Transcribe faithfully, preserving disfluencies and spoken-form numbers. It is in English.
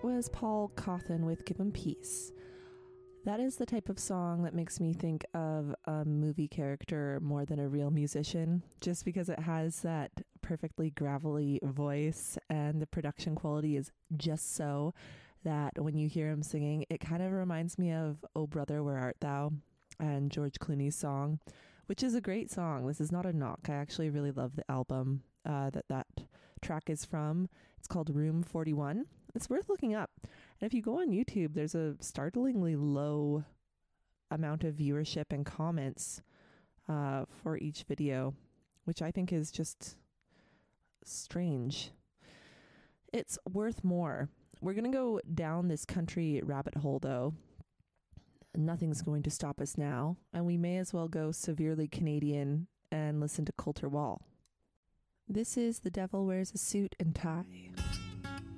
was Paul Cawthon with Give 'Em Peace. That is the type of song that makes me think of a movie character more than a real musician, just because it has that perfectly gravelly voice and the production quality is just so that when you hear him singing, it kind of reminds me of Oh Brother, Where Art Thou? And George Clooney's song, which is a great song. This is not a knock. I actually really love the album uh, that that track is from. It's called Room forty-one. It's worth looking up. And if you go on YouTube, there's a startlingly low amount of viewership and comments uh, for each video, which I think is just strange. It's worth more. We're going to go down this country rabbit hole, though. Nothing's going to stop us now, and we may as well go severely Canadian and listen to Coulter Wall. This is The Devil Wears a Suit and Tie.